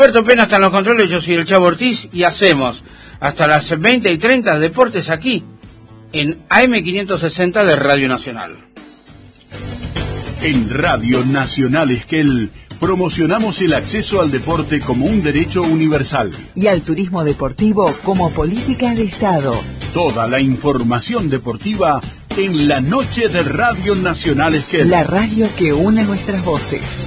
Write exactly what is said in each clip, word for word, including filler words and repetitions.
Roberto Pena está en los controles, yo soy el Chavo Ortiz y hacemos hasta las veinte y treinta deportes aquí en A M quinientos sesenta de Radio Nacional. En Radio Nacional Esquel promocionamos el acceso al deporte como un derecho universal y al turismo deportivo como política de Estado. Toda la información deportiva en la noche de Radio Nacional Esquel. La radio que une nuestras voces.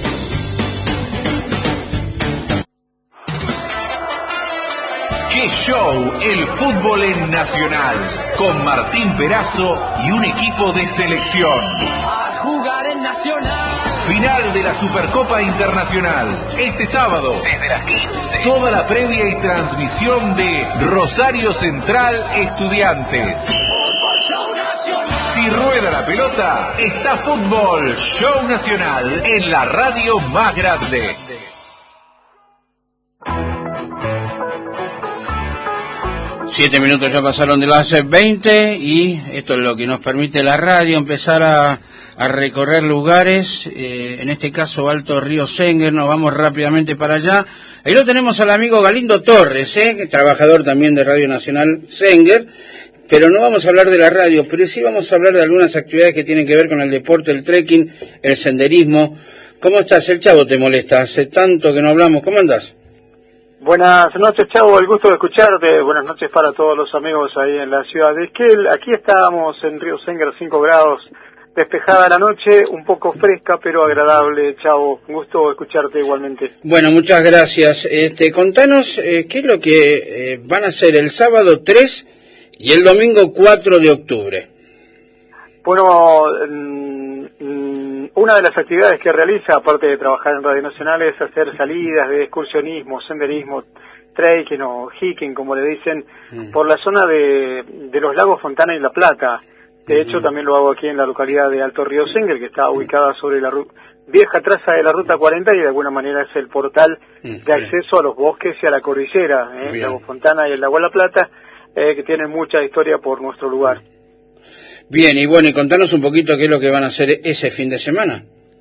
¡Qué show! El fútbol en Nacional, con Martín Perazo y un equipo de selección. A jugar en Nacional. Final de la Supercopa Internacional, este sábado, desde las quince. Toda la previa y transmisión de Rosario Central Estudiantes. Fútbol Show Nacional. Si rueda la pelota, está Fútbol Show Nacional en la radio más grande. Siete minutos ya pasaron de las veinte y esto es lo que nos permite la radio, empezar a, a recorrer lugares, eh, en este caso Alto Río Senguer. Nos vamos rápidamente para allá. Ahí lo tenemos al amigo Galindo Torres, eh, trabajador también de Radio Nacional Senguer, pero no vamos a hablar de la radio, pero sí vamos a hablar de algunas actividades que tienen que ver con el deporte, el trekking, el senderismo. ¿Cómo estás? El Chavo te molesta, hace tanto que no hablamos. ¿Cómo andás? Buenas noches, Chavo, el gusto de escucharte. Buenas noches para todos los amigos ahí en la ciudad de Esquel. Aquí estábamos en Río Senguer, cinco grados, despejada la noche, un poco fresca pero agradable, Chavo. Un gusto escucharte igualmente. Bueno, muchas gracias. Este, contanos eh, qué es lo que eh, van a hacer el sábado tres y el domingo cuatro de octubre. Bueno, mmm, una de las actividades que realiza, aparte de trabajar en Radio Nacional, es hacer salidas de excursionismo, senderismo, trekking o hiking, como le dicen, mm. por la zona de, de los lagos Fontana y La Plata. De hecho, mm. también lo hago aquí en la localidad de Alto Río Senguer, que está ubicada sobre la ru- vieja traza de la Ruta cuarenta y de alguna manera es el portal mm. de acceso a los bosques y a la cordillera, ¿eh? el lago Fontana y el lago La Plata, eh, que tienen mucha historia por nuestro lugar. Bien, y bueno, y contanos un poquito qué es lo que van a hacer ese fin de semana.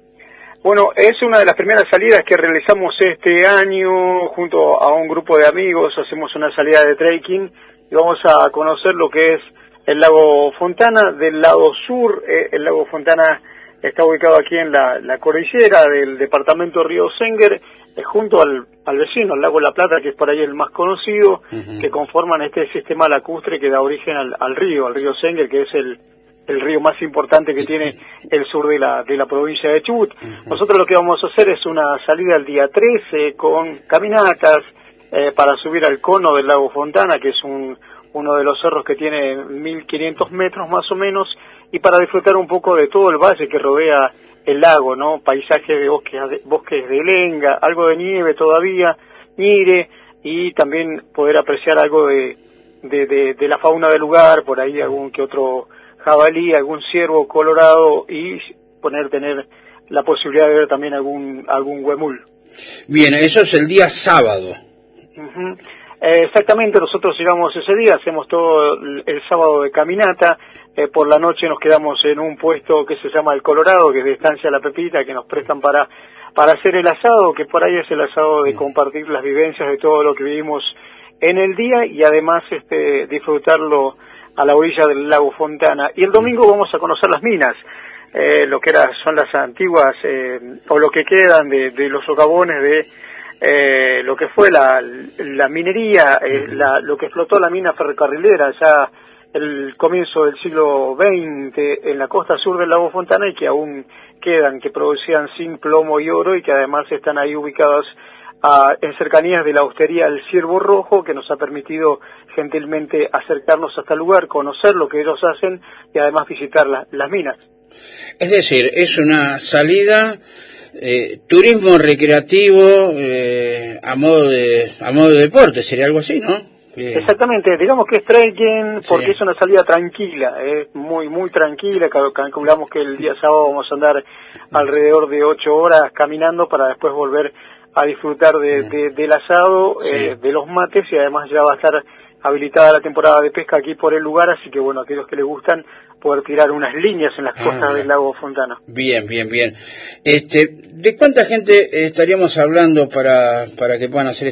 Bueno, es una de las primeras salidas que realizamos este año junto a un grupo de amigos. Hacemos una salida de trekking y vamos a conocer lo que es el lago Fontana. Del lado sur, eh, el lago Fontana está ubicado aquí en la, la cordillera del departamento Río Senguer, eh, junto al, al vecino, el lago La Plata, que es por ahí el más conocido, uh-huh. que conforman este sistema lacustre que da origen al, al río, al río Senguer, que es el el río más importante que tiene el sur de la de la provincia de Chubut. Uh-huh. Nosotros lo que vamos a hacer es una salida el día trece con caminatas eh, para subir al cono del lago Fontana, que es un uno de los cerros que tiene mil quinientos metros más o menos, y para disfrutar un poco de todo el valle que rodea el lago, ¿no? Paisaje de bosques de, bosques de lenga, algo de nieve todavía, mire, y también poder apreciar algo de, de, de, de la fauna del lugar, por ahí algún que otro jabalí, algún ciervo colorado y poner tener la posibilidad de ver también algún algún huemul. Bien, eso es el día sábado. Uh-huh. Eh, exactamente, nosotros llegamos ese día, hacemos todo el, el sábado de caminata, eh, por la noche nos quedamos en un puesto que se llama El Colorado, que es de Estancia La Pepita, que nos prestan para para hacer el asado, que por ahí es el asado de compartir las vivencias de todo lo que vivimos en el día y además este disfrutarlo a la orilla del lago Fontana. Y el domingo vamos a conocer las minas, eh, lo que era, son las antiguas, eh, o lo que quedan de, de los socavones de eh, lo que fue la, la minería, eh, la, lo que explotó la mina ferrocarrilera ya el comienzo del siglo veinte en la costa sur del lago Fontana y que aún quedan, que producían zinc, plomo y oro y que además están ahí ubicadas a, en cercanías de la hostería El Ciervo Rojo, que nos ha permitido gentilmente acercarnos hasta el lugar, conocer lo que ellos hacen y además visitar la, las minas. Es decir, es una salida, eh, turismo recreativo eh, a modo de a modo de deporte, sería algo así, ¿no? Eh... Exactamente, digamos que es trekking porque sí. es una salida tranquila, es eh, muy muy tranquila. Calculamos que el día sábado vamos a andar alrededor de ocho horas caminando para después volver a disfrutar de, de, del asado, sí. eh, de los mates y además ya va a estar habilitada la temporada de pesca aquí por el lugar, así que bueno, aquellos que les gustan poder tirar unas líneas en las costas ah, del lago Fontana. Bien, bien, bien. Este, ¿de cuánta gente estaríamos hablando para para que puedan hacer